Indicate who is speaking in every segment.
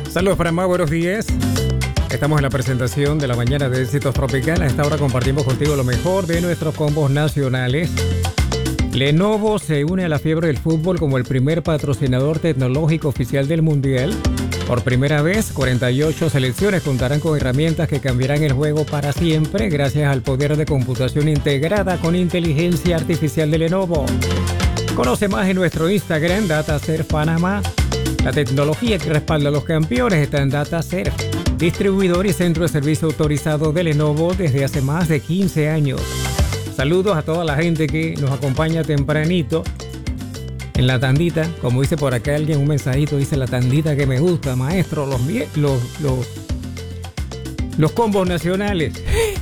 Speaker 1: Saludos para más, buenos días. Estamos en la presentación de la mañana de Éxitos Tropical. A esta hora compartimos contigo lo mejor de nuestros combos nacionales. Lenovo se une a la fiebre del fútbol como el primer patrocinador tecnológico oficial del Mundial. Por primera vez, 48 selecciones contarán con herramientas que cambiarán el juego para siempre gracias al poder de computación integrada con inteligencia artificial de Lenovo. Conoce más en nuestro Instagram, DataServe Panamá. La tecnología que respalda a los campeones está en DataServe, distribuidor y centro de servicio autorizado de Lenovo desde hace más de 15 años. Saludos a toda la gente que nos acompaña tempranito en la tandita. Como dice por acá alguien, un mensajito dice: la tandita que me gusta, maestro, los combos nacionales.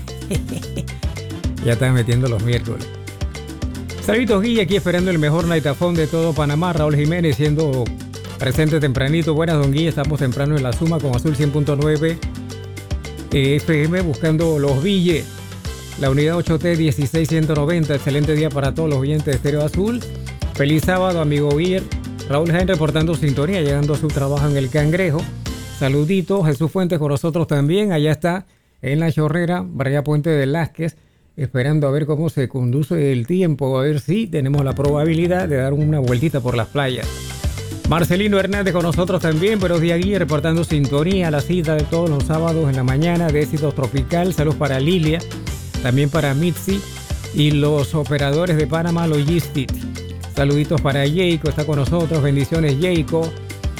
Speaker 1: Ya están metiendo los miércoles. Saluditos, Guille, aquí esperando el mejor naitafón de todo Panamá. Raúl Jiménez siendo presente tempranito. Buenas, don Guille, estamos temprano en la suma con Azul 100.9 FM buscando los Ville. La unidad 8T 16190. Excelente día para todos los oyentes de Estéreo Azul. Feliz sábado, amigo Guille. Raúl Jaén reportando sintonía, llegando a su trabajo en el Cangrejo. Saluditos. Jesús Fuentes con nosotros también. Allá está en la Chorrera, Brea Puente de Velázquez, esperando a ver cómo se conduce el tiempo, a ver si tenemos la probabilidad de dar una vueltita por las playas. Marcelino Hernández con nosotros también. Buenos días, Guille, reportando sintonía a la cita de todos los sábados en la mañana de Éxitos Tropical. Saludos para Lilia, también para Mitzi y los operadores de Panama Logistics. Saluditos para Jayco, está con nosotros. Bendiciones, Jayco.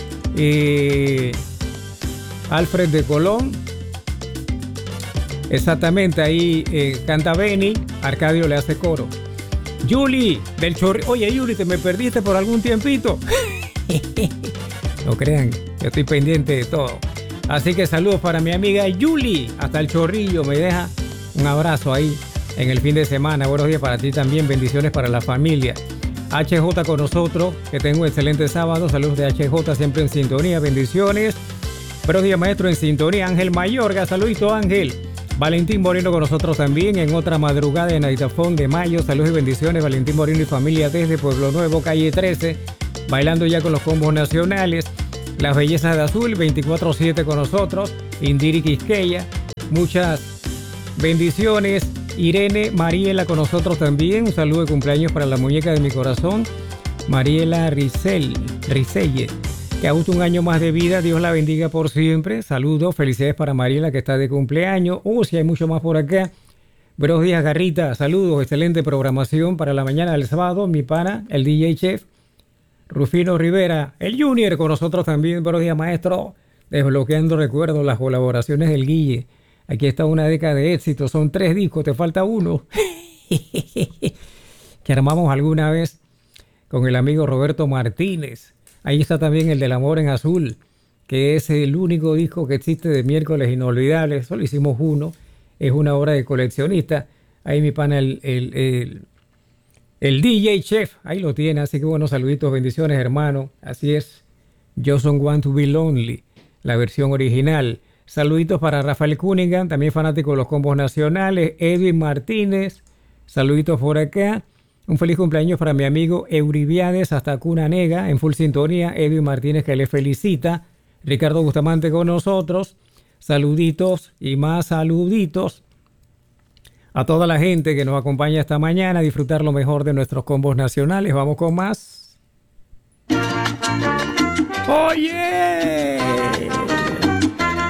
Speaker 1: Alfred de Colón. Exactamente, ahí canta Benny. Arcadio le hace coro. Yuli del Chorrillo. Oye, Yuli, ¿te me perdiste por algún tiempito? No crean, yo estoy pendiente de todo. Así que saludos para mi amiga Yuli, hasta el Chorrillo. Me deja un abrazo ahí en el fin de semana. Buenos días para ti también, bendiciones para la familia. HJ con nosotros, que tengo un excelente sábado. Saludos de HJ, siempre en sintonía, bendiciones. Buenos días, maestro, en sintonía. Ángel Mayorga, saludito, Ángel. Valentín Moreno con nosotros también en otra madrugada de Naitafón de mayo. Saludos y bendiciones, Valentín Moreno y familia desde Pueblo Nuevo, calle 13. Bailando ya con los combos nacionales. Las bellezas de Azul, 24/7 con nosotros. Indiri Quisqueya, muchas bendiciones. Irene Mariela con nosotros también. Un saludo de cumpleaños para la muñeca de mi corazón, Mariela Riselle, que aún un año más de vida. Dios la bendiga por siempre. Saludos, felicidades para Mariela, que está de cumpleaños. Si hay mucho más por acá. Buenos días, Garrita. Saludos, excelente programación para la mañana del sábado. Mi pana, el DJ Chef Rufino Rivera, el Junior con nosotros también. Buenos días, maestro. Desbloqueando recuerdos, las colaboraciones del Guille. Aquí está una década de éxito. Son 3 discos, te falta uno. Que armamos alguna vez con el amigo Roberto Martínez. Ahí está también el del Amor en Azul, que es el único disco que existe de Miércoles Inolvidables. Solo hicimos uno. Es una obra de coleccionista. Ahí mi pana, el DJ Chef, ahí lo tiene. Así que bueno, saluditos, bendiciones, hermano. Así es, Just Don't Want to Be Lonely, la versión original. Saluditos para Rafael Cunningham, también fanático de los combos nacionales. Edwin Martínez, saluditos por acá. Un feliz cumpleaños para mi amigo Euribiades hasta Cunanega, en full sintonía. Edwin Martínez, que le felicita. Ricardo Bustamante con nosotros. Saluditos y más saluditos a toda la gente que nos acompaña esta mañana a disfrutar lo mejor de nuestros combos nacionales. Vamos con más. ¡Oye!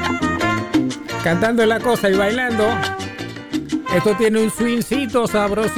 Speaker 1: Cantando la cosa y bailando. Esto tiene un swingcito sabrosito.